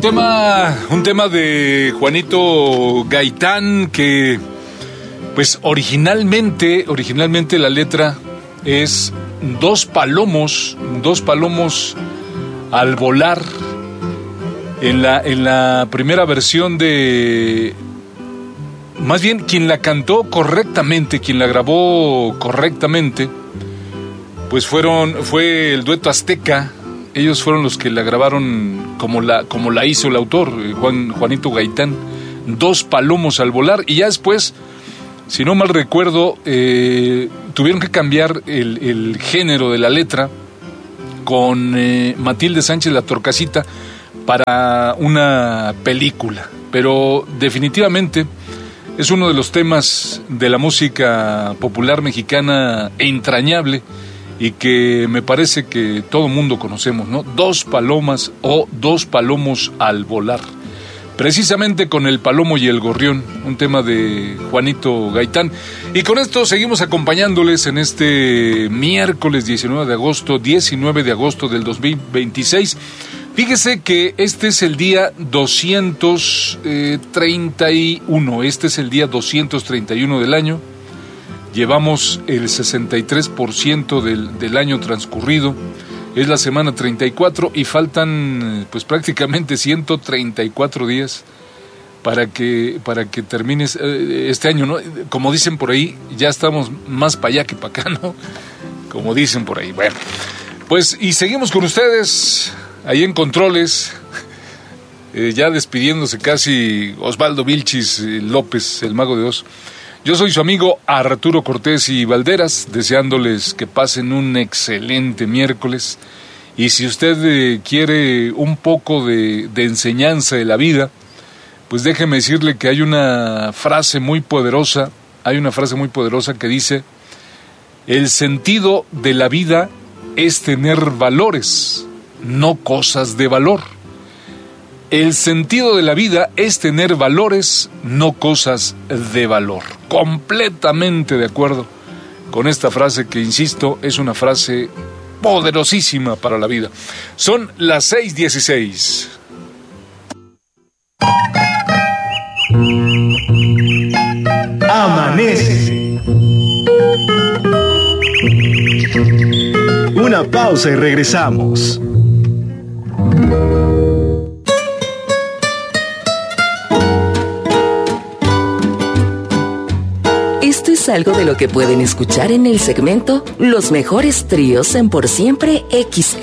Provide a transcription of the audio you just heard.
Un tema de Juanito Gaitán que, pues, originalmente la letra es dos palomos al volar. En la primera versión más bien quien la cantó correctamente, quien la grabó correctamente, pues fue el dueto Azteca. Ellos fueron los que la grabaron como la hizo el autor, Juanito Gaitán, dos palomos al volar. Y ya después, si no mal recuerdo, tuvieron que cambiar el género de la letra con Matilde Sánchez La Torcasita para una película. Pero definitivamente es uno de los temas de la música popular mexicana entrañable y que me parece que todo mundo conocemos, ¿no? Dos palomas o dos palomos al volar. Precisamente con El Palomo y el Gorrión, un tema de Juanito Gaitán. Y con esto seguimos acompañándoles en este miércoles 19 de agosto del 2026. Fíjese que este es el día 231, este es el día 231 del año. Llevamos el 63% del año transcurrido, es la semana 34 y faltan pues prácticamente 134 días para que termines este año, ¿no? Como dicen por ahí, ya estamos más para allá que para acá, ¿no? Como dicen por ahí. Bueno, pues y seguimos con ustedes ahí en controles, ya despidiéndose casi Osvaldo Vilchis López, el Mago de Oz. Yo soy su amigo Arturo Cortés y Valderas, deseándoles que pasen un excelente miércoles. Y si usted quiere un poco de enseñanza de la vida, pues déjeme decirle que hay una frase muy poderosa que dice: el sentido de la vida es tener valores, no cosas de valor. El sentido de la vida es tener valores, no cosas de valor. Completamente de acuerdo con esta frase que, insisto, es una frase poderosísima para la vida. Son las 6:16. Amanece. Una pausa y regresamos. Esto es algo de lo que pueden escuchar en el segmento Los mejores tríos en Por Siempre XR.